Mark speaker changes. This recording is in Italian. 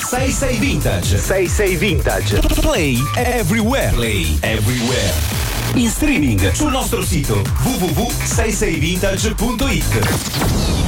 Speaker 1: 66 Vintage. 66 Vintage. Play everywhere. Play everywhere. In streaming sul nostro sito www.66vintage.it.